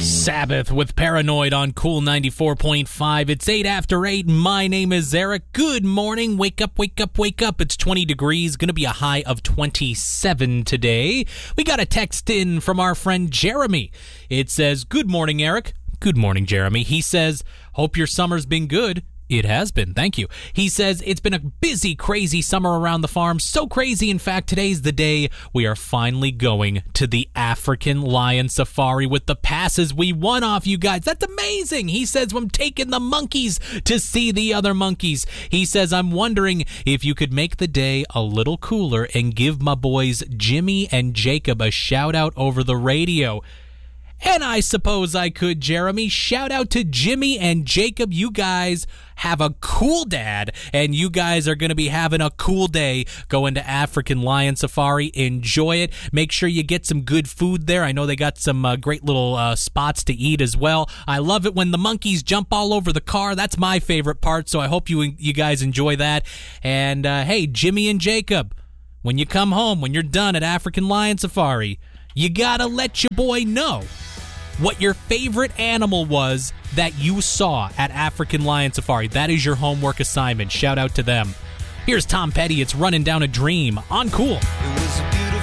Sabbath with Paranoid on Cool 94.5. It's 8 after 8. My name is Eric. Good morning. Wake up, wake up, wake up. It's 20 degrees. Going to be a high of 27 today. We got a text in from our friend Jeremy. It says, "Good morning, Eric." Good morning, Jeremy. He says, "Hope your summer's been good." It has been, thank you. He says, "It's been a busy, crazy summer around the farm. So crazy, in fact, today's the day we are finally going to the African Lion Safari with the passes we won off, you guys. That's amazing." He says, "I'm taking the monkeys to see the other monkeys." He says, "I'm wondering if you could make the day a little cooler and give my boys Jimmy and Jacob a shout-out over the radio." And I suppose I could, Jeremy. Shout out to Jimmy and Jacob. You guys have a cool dad, and you guys are going to be having a cool day going to African Lion Safari. Enjoy it. Make sure you get some good food there. I know they got some great little spots to eat as well. I love it when the monkeys jump all over the car. That's my favorite part, so I hope you guys enjoy that. And, hey, Jimmy and Jacob, when you come home, when you're done at African Lion Safari, you got to let your boy know what your favorite animal was that you saw at African Lion Safari. That is your homework assignment. Shout out to them. Here's Tom Petty. It's Running Down a Dream on Cool.